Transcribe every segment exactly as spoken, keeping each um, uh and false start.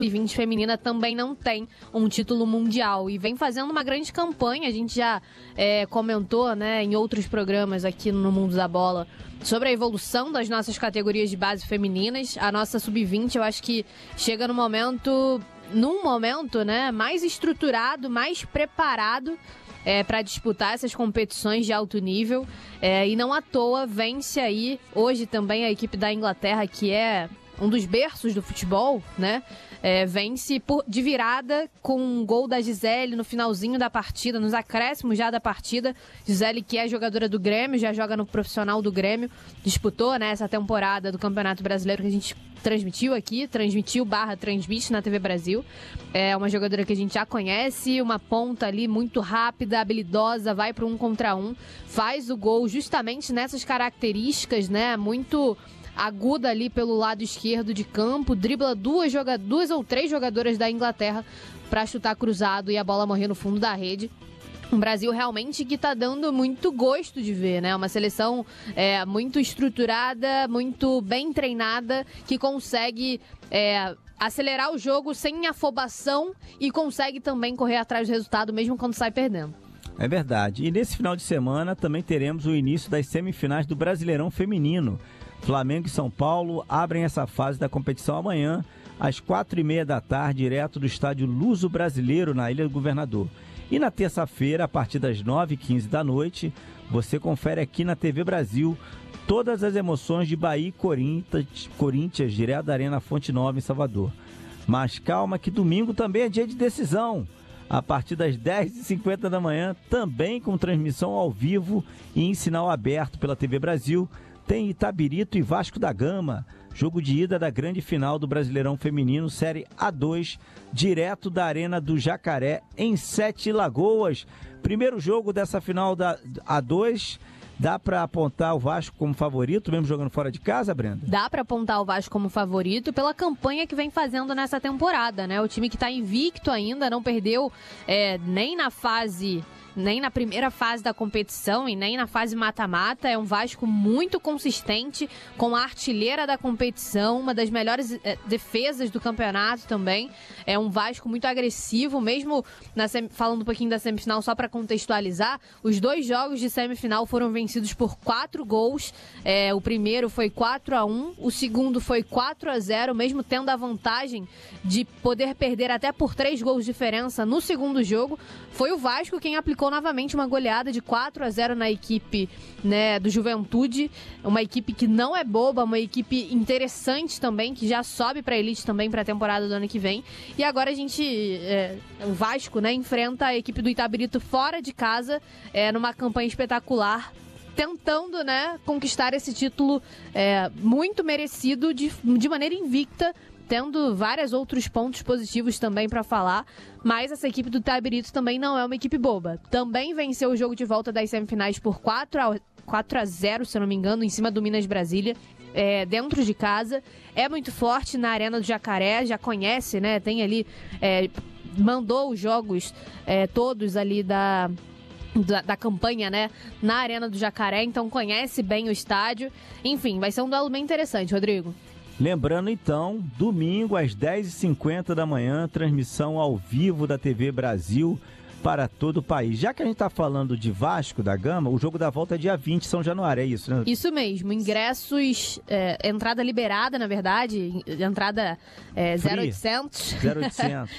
sub vinte feminina também não tem um título mundial e vem fazendo uma grande campanha. A gente já é, comentou, né, em outros programas aqui no Mundo da Bola sobre a evolução das nossas categorias de base femininas. A nossa sub vinte, eu acho que chega no momento, num momento, né, mais estruturado, mais preparado É, para disputar essas competições de alto nível, é, e não à toa vence aí hoje também a equipe da Inglaterra, que é um dos berços do futebol, né? É, vence por, de virada com um gol da Gisele no finalzinho da partida, nos acréscimos já da partida. Gisele, que é jogadora do Grêmio, já joga no profissional do Grêmio, disputou, né, essa temporada do Campeonato Brasileiro que a gente transmitiu aqui, transmitiu barra transmite na T V Brasil. É uma jogadora que a gente já conhece, uma ponta ali muito rápida, habilidosa, vai para um contra um, faz o gol justamente nessas características, né, muito aguda ali pelo lado esquerdo de campo, dribla duas, joga, duas ou três jogadoras da Inglaterra para chutar cruzado e a bola morrer no fundo da rede. Um Brasil realmente que está dando muito gosto de ver, né? Uma seleção é, muito estruturada, muito bem treinada, que consegue é, acelerar o jogo sem afobação e consegue também correr atrás do resultado, mesmo quando sai perdendo. É verdade. E nesse final de semana também teremos o início das semifinais do Brasileirão Feminino. Flamengo e São Paulo abrem essa fase da competição amanhã, às quatro e meia da tarde, direto do estádio Luso Brasileiro, na Ilha do Governador. E na terça-feira, a partir das nove e quinze da noite, você confere aqui na T V Brasil todas as emoções de Bahia e Corinthians, Corinthians, direto da Arena Fonte Nova, em Salvador. Mas calma que domingo também é dia de decisão. A partir das dez e cinquenta da manhã, também com transmissão ao vivo e em sinal aberto pela T V Brasil, tem Itabirito e Vasco da Gama, jogo de ida da grande final do Brasileirão Feminino, Série A dois, direto da Arena do Jacaré, em Sete Lagoas. Primeiro jogo dessa final da A dois, dá para apontar o Vasco como favorito, mesmo jogando fora de casa, Brenda? Dá para apontar o Vasco como favorito pela campanha que vem fazendo nessa temporada, né? O time que está invicto ainda, não perdeu é, nem na fase... nem na primeira fase da competição e nem na fase mata-mata. É um Vasco muito consistente, com a artilheira da competição, uma das melhores é, defesas do campeonato também. É um Vasco muito agressivo, mesmo na sem... falando um pouquinho da semifinal, só para contextualizar, os dois jogos de semifinal foram vencidos por quatro gols. É, o primeiro foi quatro a um, o segundo foi quatro a zero, mesmo tendo a vantagem de poder perder até por três gols de diferença no segundo jogo. Foi o Vasco quem aplicou novamente uma goleada de quatro a zero na equipe, né, do Juventude, uma equipe que não é boba, uma equipe interessante também, que já sobe para a elite também para a temporada do ano que vem. E agora a gente, é, o Vasco, né, enfrenta a equipe do Itabirito fora de casa, é, numa campanha espetacular, tentando, né, conquistar esse título é, muito merecido de, de maneira invicta, tendo vários outros pontos positivos também para falar, mas essa equipe do Itabirito também não é uma equipe boba. Também venceu o jogo de volta das semifinais por quatro a zero, se eu não me engano, em cima do Minas Brasília, é, dentro de casa. É muito forte na Arena do Jacaré, já conhece, né? Tem ali, é, mandou os jogos é, todos ali da... Da, da campanha, né, na Arena do Jacaré, então conhece bem o estádio. Enfim, vai ser um duelo bem interessante, Rodrigo. Lembrando então, domingo às dez e cinquenta da manhã, transmissão ao vivo da T V Brasil para todo o país. Já que a gente está falando de Vasco da Gama, o jogo da volta é dia vinte, São Januário, é isso, né? Isso mesmo, ingressos, é, entrada liberada, na verdade, entrada é, zero oitocentos. zero oitocentos.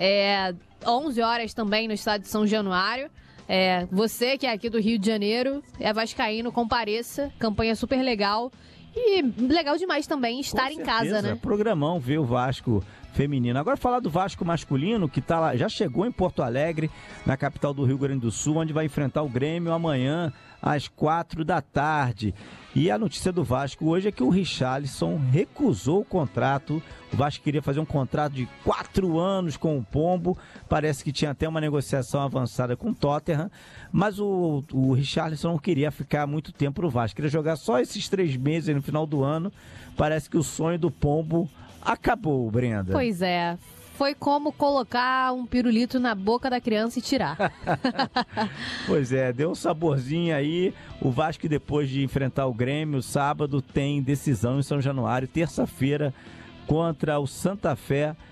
é, onze horas também no estádio de São Januário. É, você que é aqui do Rio de Janeiro, é vascaíno, compareça, campanha super legal. E legal demais também estar em casa, né? Programão ver o Vasco feminino. Agora falar do Vasco masculino, que tá lá, já chegou em Porto Alegre, na capital do Rio Grande do Sul, onde vai enfrentar o Grêmio amanhã às quatro da tarde. E a notícia do Vasco hoje é que o Richarlison recusou o contrato. O Vasco queria fazer um contrato de quatro anos com o Pombo. Parece que tinha até uma negociação avançada com o Tottenham. Mas o, o Richarlison não queria ficar muito tempo no Vasco. Queria jogar só esses três meses no final do ano. Parece que o sonho do Pombo acabou, Brenda. Pois é. Foi como colocar um pirulito na boca da criança e tirar. Pois é, deu um saborzinho aí. O Vasco, depois de enfrentar o Grêmio, sábado tem decisão em São Januário, terça-feira contra o Santa Fé